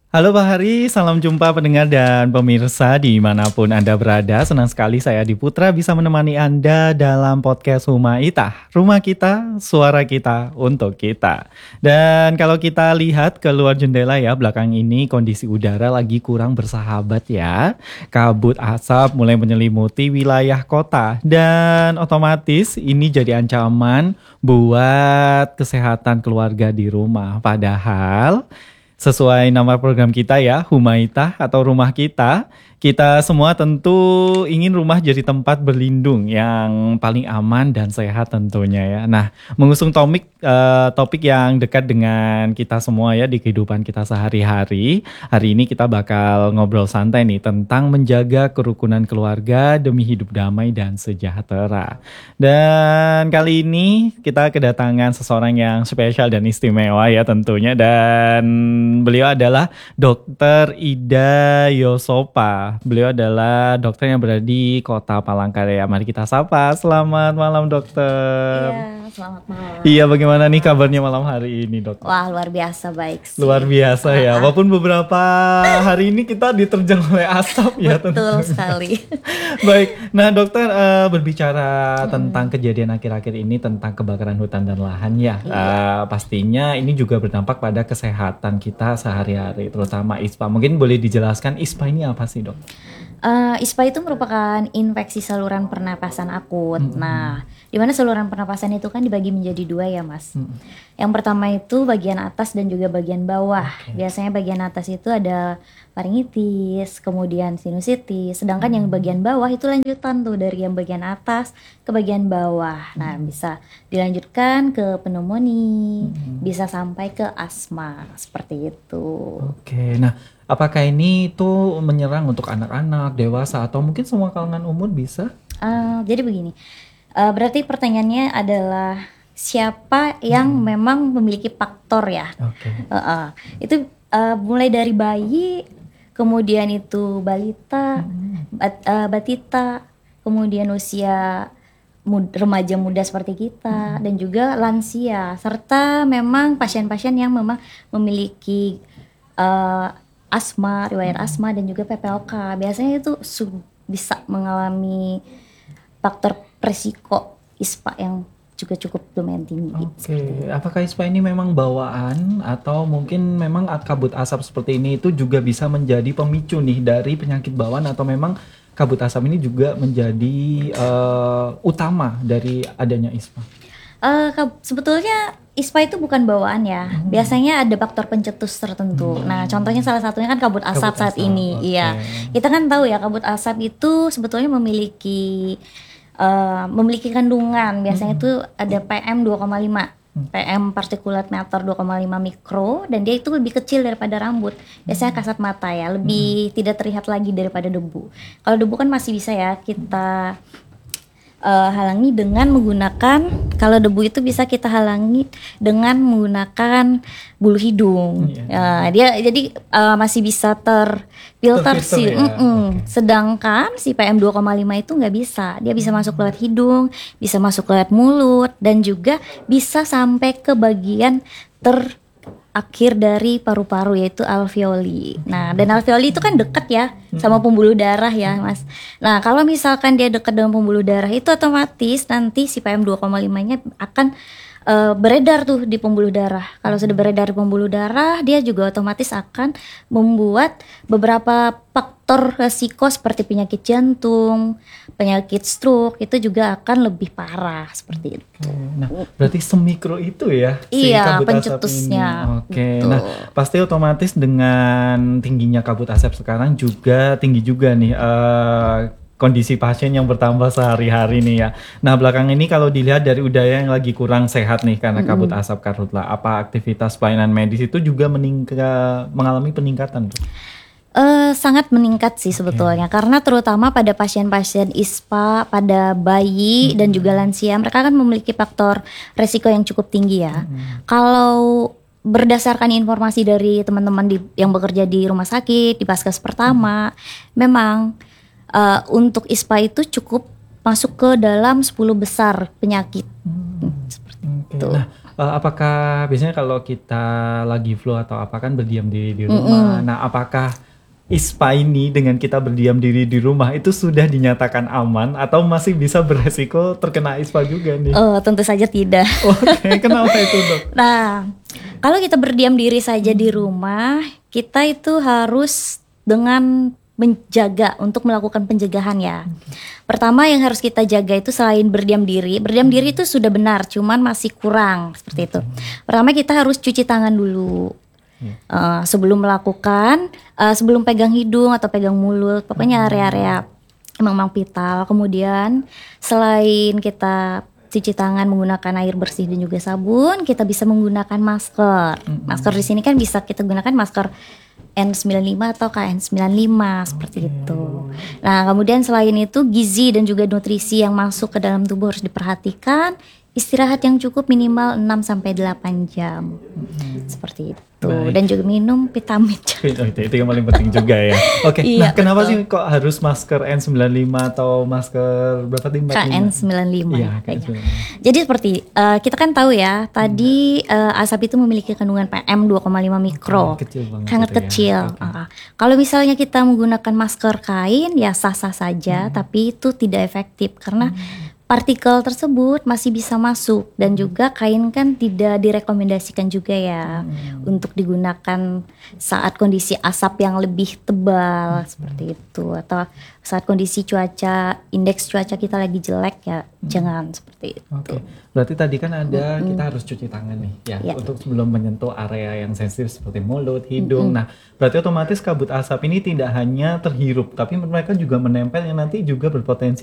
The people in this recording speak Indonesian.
Halo Pak Hari, salam jumpa pendengar dan pemirsa dimanapun Anda berada. Senang sekali saya Adi Putra bisa menemani Anda dalam podcast Rumah Ita. Rumah kita, suara kita, untuk kita. Dan kalau kita lihat keluar jendela ya, belakang ini kondisi udara lagi kurang bersahabat ya. Kabut asap mulai menyelimuti wilayah kota. Dan otomatis ini jadi ancaman buat kesehatan keluarga di rumah. Padahal sesuai nama program kita ya, Humaita atau rumah kita semua tentu ingin rumah jadi tempat berlindung yang paling aman dan sehat tentunya ya. Nah, mengusung topik yang dekat dengan kita semua ya di kehidupan kita sehari-hari. Hari ini kita bakal ngobrol santai nih tentang menjaga kerukunan keluarga demi hidup damai dan sejahtera. Dan kali ini kita kedatangan seseorang yang spesial dan istimewa ya tentunya, dan beliau adalah Dr. Ida Yosopa. Beliau adalah dokter yang berada di Kota Palangkaraya. Mari kita sapa. Selamat malam dokter. Iya, selamat malam. Iya, bagaimana nih kabarnya malam hari ini dokter? Wah, luar biasa baik sih. Luar biasa ya, walaupun beberapa hari ini kita diterjang oleh asap ya. Betul sekali. Baik, nah dokter, berbicara tentang kejadian akhir-akhir ini tentang kebakaran hutan dan lahan ya. Pastinya ini juga berdampak pada kesehatan kita sehari-hari, terutama ISPA. Mungkin boleh dijelaskan ISPA ini apa sih dok? ISPA itu merupakan infeksi saluran pernapasan akut. Nah, di mana saluran pernapasan itu kan dibagi menjadi dua ya mas. Yang pertama itu bagian atas dan juga bagian bawah. Biasanya bagian atas itu ada faringitis, kemudian sinusitis. Sedangkan yang bagian bawah itu lanjutan tuh dari yang bagian atas ke bagian bawah. Nah, bisa dilanjutkan ke pneumonia, bisa sampai ke asma, seperti itu. Oke, nah apakah ini tuh menyerang untuk anak-anak, dewasa, atau mungkin semua kalangan umur bisa? Jadi begini, berarti pertanyaannya adalah siapa yang memang memiliki faktor ya? Oke. Itu mulai dari bayi, kemudian itu balita, batita, kemudian usia remaja muda seperti kita, dan juga lansia, serta memang pasien-pasien yang memang memiliki asma, riwayat asma dan juga PPOK. Biasanya itu bisa mengalami faktor resiko ISPA yang juga cukup lumayan tinggi. Oke, apakah ISPA ini memang bawaan atau mungkin memang kabut asap seperti ini itu juga bisa menjadi pemicu nih dari penyakit bawaan, atau memang kabut asap ini juga menjadi utama dari adanya ISPA? Sebetulnya ISPA itu bukan bawaan ya. Biasanya ada faktor pencetus tertentu. Nah, contohnya salah satunya kan kabut asap saat ini. Iya. Kita kan tahu ya, kabut asap itu sebetulnya memiliki kandungan. Biasanya itu ada PM 2,5. PM partikulat matter 2,5 mikro, dan dia itu lebih kecil daripada rambut. Biasanya kasat mata ya, lebih tidak terlihat lagi daripada debu. Kalau debu kan masih bisa ya kita halangi dengan menggunakan, kalau debu itu bisa kita halangi dengan menggunakan bulu hidung. Dia jadi masih bisa terfilter sih. Ya? Sedangkan si PM 2,5 itu nggak bisa. Dia bisa masuk lewat hidung, bisa masuk lewat mulut, dan juga bisa sampai ke bagian akhir dari paru-paru, yaitu alveoli. Nah, dan alveoli itu kan dekat ya sama pembuluh darah ya, Mas. Nah, kalau misalkan dia dekat dengan pembuluh darah, itu otomatis nanti si PM 2,5-nya akan beredar tuh di pembuluh darah. Kalau sudah beredar di pembuluh darah, dia juga otomatis akan membuat beberapa faktor resiko seperti penyakit jantung, penyakit stroke itu juga akan lebih parah seperti itu. Nah, berarti semikro itu ya si Iya, kabut pencetusnya. asap ini. Oke. Betul. Nah, pasti otomatis dengan tingginya kabut asap sekarang juga tinggi juga nih kondisi pasien yang bertambah sehari-hari nih ya. Nah, belakang ini kalau dilihat dari udara yang lagi kurang sehat nih karena kabut asap karhutla, apa aktivitas pelayanan medis itu juga mengalami peningkatan tuh? Sangat meningkat sih sebetulnya, karena terutama pada pasien-pasien ISPA, pada bayi dan juga lansia, mereka kan memiliki faktor resiko yang cukup tinggi ya. Kalau berdasarkan informasi dari teman-teman yang bekerja di rumah sakit, di Paskes pertama, memang untuk ISPA itu cukup masuk ke dalam 10 besar penyakit. Seperti itu. Nah, Apakah biasanya kalau kita lagi flu atau apa kan berdiam diri di rumah. Nah, apakah ISPA ini dengan kita berdiam diri di rumah itu sudah dinyatakan aman atau masih bisa beresiko terkena ISPA juga nih? Tentu saja tidak. Oke, kenapa itu, Dok? Nah, kalau kita berdiam diri saja di rumah, kita itu harus dengan menjaga untuk melakukan pencegahan ya. Pertama yang harus kita jaga itu selain berdiam diri itu sudah benar, cuman masih kurang seperti itu. Pertama kita harus cuci tangan dulu. Sebelum melakukan, sebelum pegang hidung atau pegang mulut, pokoknya area-area yang memang vital. Kemudian selain kita cuci tangan menggunakan air bersih dan juga sabun, kita bisa menggunakan masker. Masker di sini kan bisa kita gunakan masker N95 atau KN95 seperti itu. Nah, kemudian selain itu gizi dan juga nutrisi yang masuk ke dalam tubuh harus diperhatikan. Istirahat yang cukup minimal 6-8 jam. Seperti itu. Baik. Dan juga minum vitamin. Itu yang paling penting juga ya. Oke, Iya, nah kenapa betul. sih kok harus masker N95 atau masker berapa tadi? KN95. Iya, kayaknya. KN95. Jadi seperti kita kan tahu ya, tadi asap itu memiliki kandungan PM 2,5 mikro. Kecil banget Sangat itu ya. kecil. Oke. Kalau misalnya kita menggunakan masker kain ya sah-sah saja, tapi itu tidak efektif karena partikel tersebut masih bisa masuk dan juga kain kan tidak direkomendasikan juga ya untuk digunakan saat kondisi asap yang lebih tebal seperti itu, atau saat kondisi cuaca, indeks cuaca kita lagi jelek ya jangan seperti itu. Oke, berarti tadi kan ada kita harus cuci tangan nih ya, Ya. untuk sebelum menyentuh area yang sensitif seperti mulut, hidung. Nah, berarti otomatis kabut asap ini tidak hanya terhirup, tapi mereka juga menempel yang nanti juga berpotensi